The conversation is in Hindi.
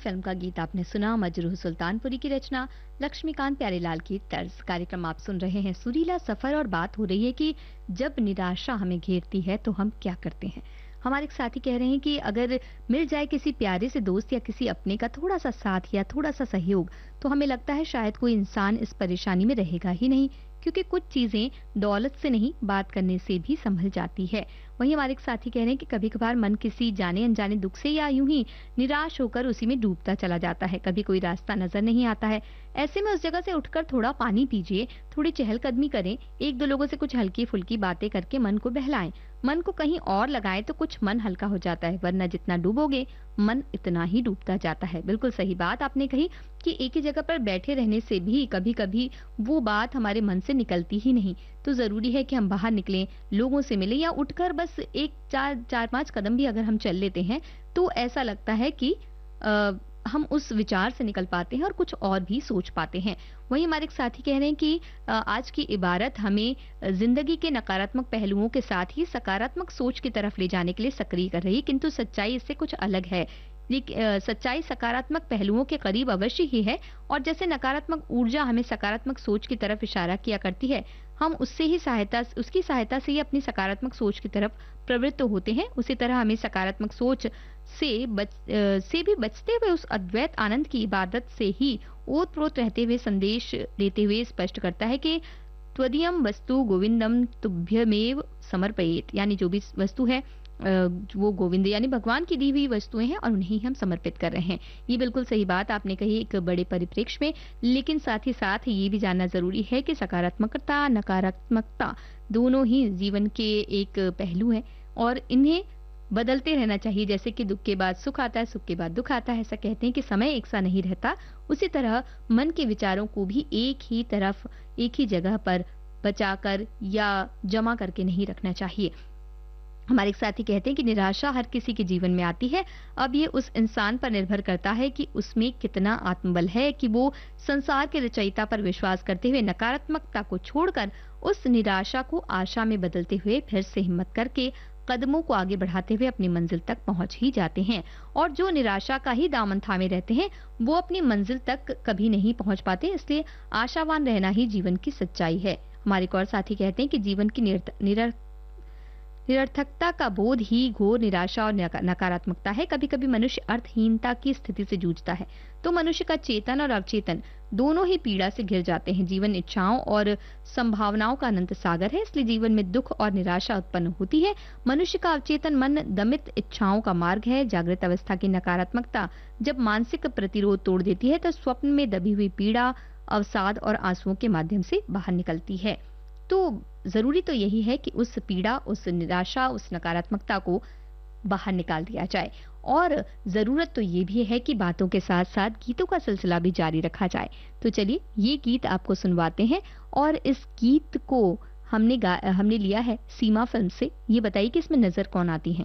फिल्म का गीत आपने सुना, मजरूह सुल्तानपुरी की रचना, लक्ष्मीकांत प्यारेलाल की तर्ज। कार्यक्रम आप सुन रहे हैं सुरीला सफर और बात हो रही है कि जब निराशा हमें घेरती है तो हम क्या करते हैं। हमारे एक साथी कह रहे हैं कि अगर मिल जाए किसी प्यारे से दोस्त या किसी अपने का थोड़ा सा साथ या थोड़ा सा सहयोग, तो हमें लगता है शायद कोई इंसान इस परेशानी में रहेगा ही नहीं, क्योंकि कुछ चीजें दौलत से नहीं, बात करने से भी संभल जाती है। वहीं हमारे एक साथी कह रहे हैं कि कभी कभार मन किसी जाने अनजाने दुख से या यूं ही निराश होकर उसी में डूबता चला जाता है। कभी कोई रास्ता नजर नहीं आता है। ऐसे में उस जगह से उठकर थोड़ा पानी पीजिए, थोड़ी चहलकदमी करें, एक दो लोगों से कुछ हल्की फुल्की बातें करके मन को बहलाएं। मन को कहीं और लगाएं तो कुछ मन हल्का हो जाता है, वरना जितना डूबोगे मन इतना ही डूबता जाता है। बिल्कुल सही बात आपने कही कि एक ही जगह पर बैठे रहने से भी कभी कभी वो बात हमारे मन से निकलती ही नहीं। तो जरूरी है कि हम बाहर निकलें, लोगों से मिलें, या उठकर बस एक चार पांच कदम भी अगर हम चल लेते हैं तो ऐसा लगता है कि हम उस विचार से निकल पाते हैं और कुछ और भी सोच पाते हैं। वहीं हमारे एक साथी कह रहे हैं कि आज की इबारत हमें जिंदगी के नकारात्मक पहलुओं के साथ ही सकारात्मक सोच की तरफ ले जाने के लिए सक्रिय कर रही है, किंतु सच्चाई इससे कुछ अलग है। सच्चाई सकारात्मक पहलुओं के करीब अवश्य ही है, और जैसे नकारात्मक ऊर्जा हमें सकारात्मक सोच की तरफ इशारा किया करती है, हम उसकी सहायता से ही अपनी सकारात्मक सोच की तरफ प्रवृत्त होते हैं। उसी तरह हमें सकारात्मक सोच से भी बचते हुए उस अद्वैत आनंद की इबादत से ही ओतप्रोत रहते हुए संदेश देते हुए स्पष्ट करता है कि त्वदीयम वस्तु गोविंदम तुभ्यमेव समर्पयेत, यानी जो भी वस्तु है वो गोविंद यानी भगवान की दी हुई वस्तुएं हैं और उन्हें हम समर्पित कर रहे हैं। ये बिल्कुल सही बात आपने कही एक बड़े परिप्रेक्ष्य में, लेकिन साथ ही साथ ये भी जानना जरूरी है कि सकारात्मकता नकारात्मकता दोनों ही जीवन के एक पहलू हैं और इन्हें बदलते रहना चाहिए। जैसे कि दुख के बाद सुख आता है, सुख के बाद दुख आता है, ऐसा कहते हैं कि समय एक सा नहीं रहता, उसी तरह मन के विचारों को भी एक ही तरफ एक ही जगह पर बचाकर या जमा करके नहीं रखना चाहिए। हमारे एक साथी कहते हैं कि निराशा हर किसी के जीवन में आती है। अब ये उस इंसान पर निर्भर करता है कि उसमें कितना आत्मबल है कि वो संसार के रचयिता पर विश्वास करते हुए नकारात्मकता को छोड़कर उस निराशा को आशा में बदलते हुए फिर से हिम्मत करके कदमों को आगे बढ़ाते हुए अपनी मंजिल तक पहुंच ही जाते हैं। और जो निराशा का ही दामन थामे रहते हैं वो अपनी मंजिल तक कभी नहीं पहुंच पाते, इसलिए आशावान रहना ही जीवन की सच्चाई है। हमारे एक और साथी कहते हैं कि जीवन की निरर्थकता का बोध ही घोर निराशा और नकारात्मकता है। कभी कभी मनुष्य अर्थहीनता की स्थिति से जूझता है तो मनुष्य का चेतन और अवचेतन दोनों ही पीड़ा से घिर जाते हैं। जीवन इच्छाओं और संभावनाओं का अनंत सागर है, इसलिए जीवन में दुख और निराशा उत्पन्न होती है। मनुष्य का अवचेतन मन दमित इच्छाओं का मार्ग है। जागृत अवस्था की नकारात्मकता जब मानसिक प्रतिरोध तोड़ देती है तो स्वप्न में दबी हुई पीड़ा अवसाद और आंसुओं के माध्यम से बाहर निकलती है। तो जरूरी तो यही है कि उस पीड़ा, उस निराशा, उस नकारात्मकता को बाहर निकाल दिया जाए। और जरूरत तो ये भी है कि बातों के साथ साथ गीतों का सिलसिला भी जारी रखा जाए। तो चलिए ये गीत आपको सुनवाते हैं, और इस गीत को हमने लिया है सीमा फिल्म से। ये बताइए कि इसमें नजर कौन आती है।